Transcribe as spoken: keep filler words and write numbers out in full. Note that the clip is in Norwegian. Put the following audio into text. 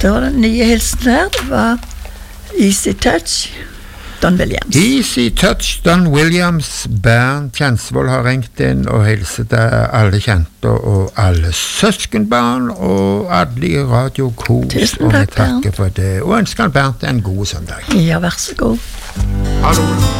Det var den nye hilsen her, det var Easy Touch, Don Williams. Easy Touch, Don Williams. Bernt Kjensvold har ringt inn og hilset til alle kjente og alle søskenbarn og alle i Radio Kos. Tusen og vi takk, takker Bernt. for det. Og ønsker Bernt en god søndag. Ja, vær så god. Hallo.